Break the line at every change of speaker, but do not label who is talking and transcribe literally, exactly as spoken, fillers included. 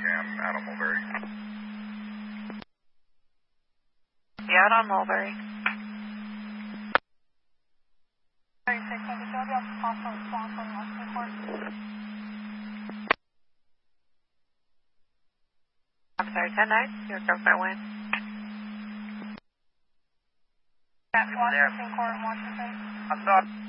Cam out on Mulberry.
Yeah, out on Mulberry.
thirty-six, can you show me a possible response from Western Court?
I'm sorry, ten nine, you're Governor Wayne.
At Washington Court in Washington.
I saw